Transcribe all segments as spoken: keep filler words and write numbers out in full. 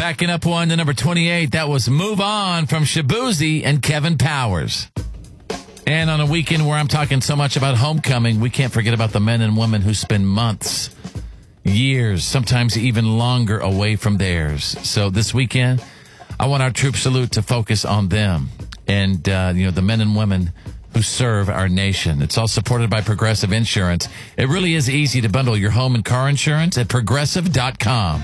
backing up one to number twenty-eight. That was Move On from Shabuzi and Kevin Powers. And on a weekend where I'm talking so much about homecoming, we can't forget about the men and women who spend months, years, sometimes even longer away from theirs. So this weekend, I want our troop salute to focus on them and, uh, you know, the men and women who serve our nation. It's all supported by Progressive Insurance. It really is easy to bundle your home and car insurance at progressive dot com.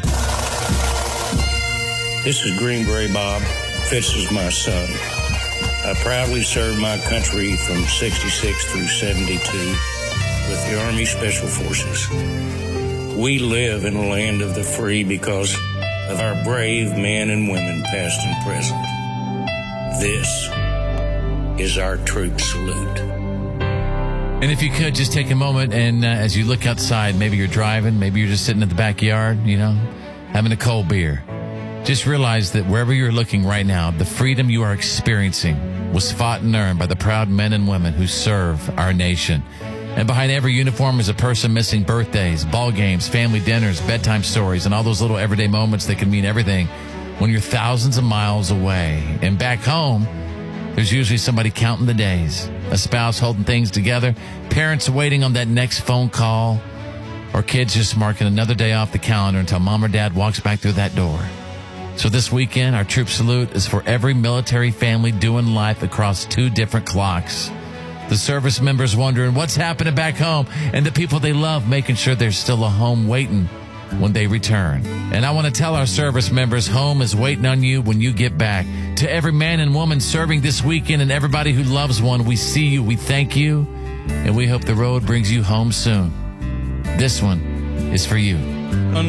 This is Green Beret Bob. Fitz is my son. I proudly served my country from sixty-six through seventy-two with the Army Special Forces. We live in a land of the free because of our brave men and women, past and present. This is our troop salute. And if you could, just take a moment and uh, as you look outside, maybe you're driving, maybe you're just sitting in the backyard, you know, having a cold beer. Just realize that wherever you're looking right now, the freedom you are experiencing was fought and earned by the proud men and women who serve our nation. And behind every uniform is a person missing birthdays, ball games, family dinners, bedtime stories, and all those little everyday moments that can mean everything when you're thousands of miles away. And back home, there's usually somebody counting the days, a spouse holding things together, parents waiting on that next phone call, or kids just marking another day off the calendar until mom or dad walks back through that door. So this weekend, our troop salute is for every military family doing life across two different clocks. The service members wondering what's happening back home, and the people they love making sure there's still a home waiting when they return. And I want to tell our service members, home is waiting on you when you get back. To every man and woman serving this weekend and everybody who loves one, we see you, we thank you, and we hope the road brings you home soon. This one is for you.